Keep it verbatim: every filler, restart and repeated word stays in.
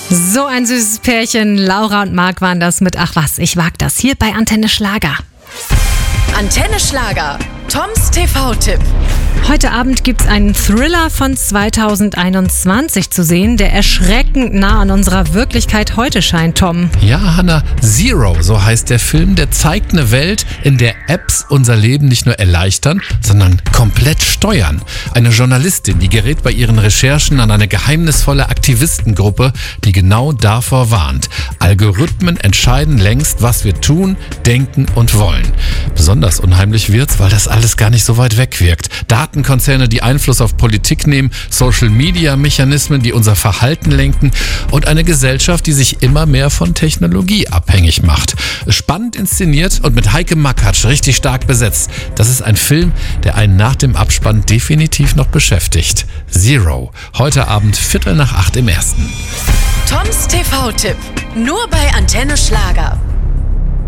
So ein süßes Pärchen. Laura und Marc waren das mit Ach was, ich wag das. Hier bei Antenne Schlager. Antenne Schlager. Toms T V-Tipp. Heute Abend gibt's einen Thriller von zweitausendeinundzwanzig zu sehen, der erschreckend nah an unserer Wirklichkeit heute scheint, Tom. Ja, Hanna, Zero, so heißt der Film, der zeigt eine Welt, in der Apps unser Leben nicht nur erleichtern, sondern komplett steuern. Eine Journalistin, die gerät bei ihren Recherchen an eine geheimnisvolle Aktivistengruppe, die genau davor warnt. Algorithmen entscheiden längst, was wir tun, denken und wollen. Besonders unheimlich wird's, weil das alles gar nicht so weit weg wirkt. Datenkonzerne, die Einfluss auf Politik nehmen, Social-Media-Mechanismen, die unser Verhalten lenken und eine Gesellschaft, die sich immer mehr von Technologie abhängig macht. Spannend inszeniert und mit Heike Makatsch richtig stark besetzt. Das ist ein Film, der einen nach dem Abspann definitiv noch beschäftigt. Zero. Heute Abend Viertel nach acht im Ersten. Toms T V-Tipp. Nur bei Antenne Schlager.